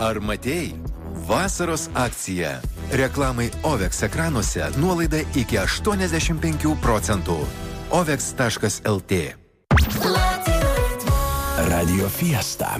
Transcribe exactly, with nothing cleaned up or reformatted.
Ar matei? Vasaros akcija. Reklamai Ovex ekranuose nuolaida iki aštuoniasdešimt penkių procentų. ovex taškas lt. Radio Fiesta.